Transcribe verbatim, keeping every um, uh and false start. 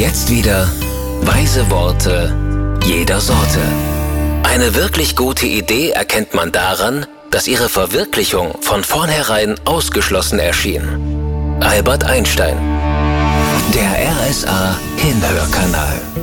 jetzt wieder weise Worte jeder Sorte. Eine wirklich gute Idee erkennt man daran, dass ihre Verwirklichung von vornherein ausgeschlossen erschien. Albert Einstein. Der R S A Hinhörkanal.